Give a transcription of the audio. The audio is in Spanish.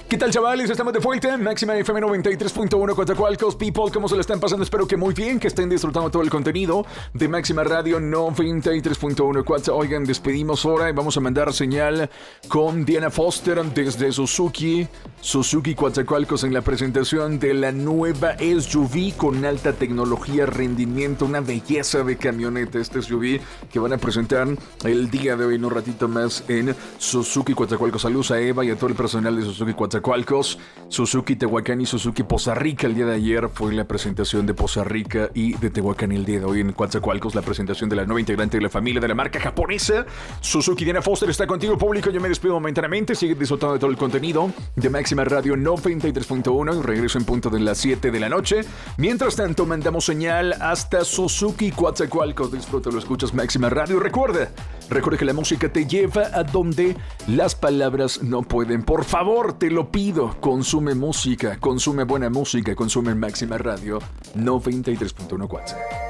¿Qué tal, chavales? Estamos de vuelta en Máxima FM 93.1 Coatzacoalcos. People, ¿cómo se lo están pasando? Espero que muy bien, que estén disfrutando todo el contenido de Máxima Radio 93.1 Coatzacoalcos. Oigan, despedimos ahora y vamos a mandar señal con Diana Foster desde Suzuki Coatzacoalcos en la presentación de la nueva SUV con alta tecnología, rendimiento, una belleza de camioneta. Este SUV que van a presentar el día de hoy en un ratito más en Suzuki Coatzacoalcos. Saludos a Eva y a todo el personal de Suzuki Coatzacoalcos. Suzuki Tehuacán y Suzuki Poza Rica. El día de ayer fue la presentación de Poza Rica y de Tehuacán. El día de hoy en Coatzacoalcos la presentación de la nueva integrante de la familia de la marca japonesa Suzuki. Diana Foster está contigo, público. Yo me despido momentáneamente. Sigue disfrutando de todo el contenido de Máxima Radio 93.1 y regreso en punto de las 7 de la noche. Mientras tanto, mandamos señal hasta Suzuki Coatzacoalcos. Disfruta, lo escuchas Máxima Radio. Recuerda que la música te lleva a donde las palabras no pueden. Por favor, te lo pido, consume música, consume buena música, consume Máxima Radio 93.1 Coatzacoalcos.